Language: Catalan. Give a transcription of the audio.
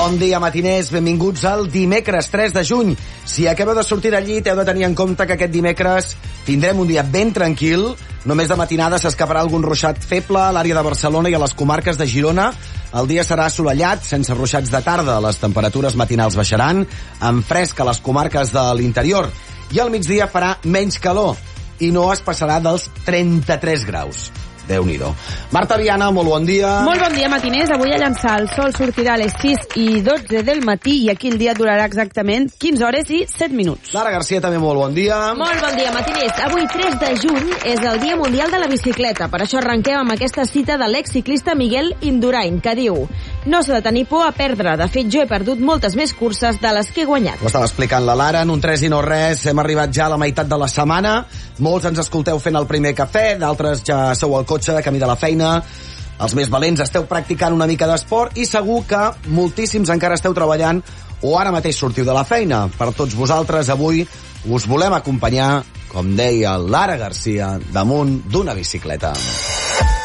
Bon dia, matiners. Benvinguts al dimecres 3 de juny. Si acabeu de sortir del llit, heu de tenir en compte que aquest dimecres tindrem un dia ben tranquil. Només de matinada s'escaparà algun ruixat feble a l'àrea de Barcelona i a les comarques de Girona. El dia serà assolellat, sense ruixats de tarda. Les temperatures matinals baixaran, amb fresc a les comarques de l'interior. I al migdia farà menys calor i no es passarà dels 33 graus. Déu-n'hi-do. Marta Viana, molt bon dia. Molt bon dia, matiners. Avui a llançar el sol sortirà a les 6:12 del matí i aquí el dia durarà exactament 15 hores i 7 minuts. Lara Garcia, també molt bon dia. Molt bon dia, matiners. Avui, 3 de juny, és el Dia Mundial de la Bicicleta. Per això arrenquem amb aquesta cita de l'exciclista Miguel Indurain, que diu: no s'ha de tenir por a perdre. De fet, jo he perdut moltes més curses de les que he guanyat. Ho estava explicant la Lara, en un 3 i no res. Hem arribat ja a la meitat de la setmana. Molts ens escolteu fent el primer cafè, d'altres ja sou al cotxe, camí de la feina. Els més valents esteu practicant una mica d'esport i segur que moltíssims encara esteu treballant o ara mateix sortiu de la feina. Per tots vosaltres, avui us volem acompanyar, com deia Lara Garcia, damunt d'una bicicleta.